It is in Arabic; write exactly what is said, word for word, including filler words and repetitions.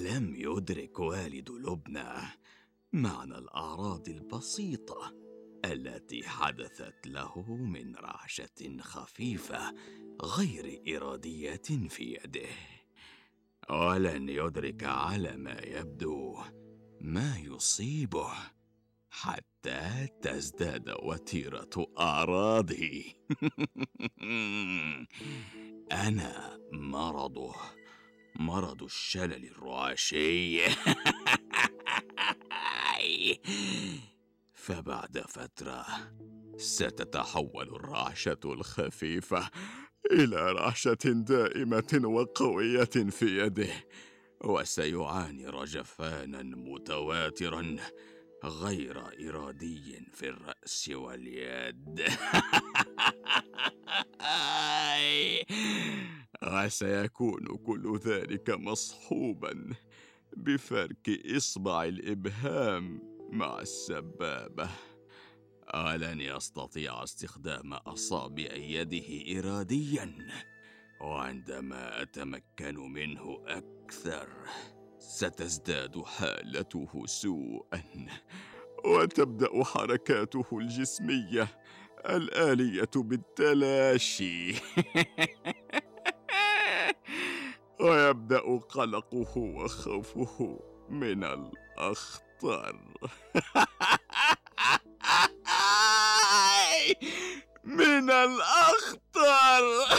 لم يدرك والد لبنى معنى الأعراض البسيطة التي حدثت له من رعشة خفيفة غير إرادية في يده، ولن يدرك على ما يبدو ما يصيبه حتى تزداد وتيرة أعراضه. أنا مرضه، مرض الشلل الرعاشي. فبعد فترة ستتحول الرعشة الخفيفة إلى رعشة دائمة وقوية في يده، وسيعاني رجفانا متواترا غير إرادي في الرأس واليد. وسيكون كل ذلك مصحوبا بفرك إصبع الإبهام مع السبابة، ولن يستطيع استخدام أصابع يده إراديا. وعندما أتمكن منه أكثر ستزداد حالته سوءا، وتبدأ حركاته الجسمية الآلية بالتلاشي. ويبدأ قلقه وخوفه من الأخطر. من الأخطر.